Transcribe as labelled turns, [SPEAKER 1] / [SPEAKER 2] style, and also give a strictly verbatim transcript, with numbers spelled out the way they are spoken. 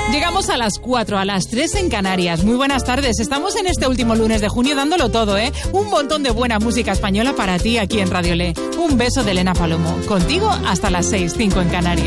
[SPEAKER 1] Llegamos a las cuatro, a las tres en Canarias. Muy buenas tardes. Estamos en este último lunes de junio dándolo todo, ¿eh? Un montón de buena música española para ti aquí en Radio Le. Un beso de Elena Palomo. Contigo hasta las seis, cinco en Canarias.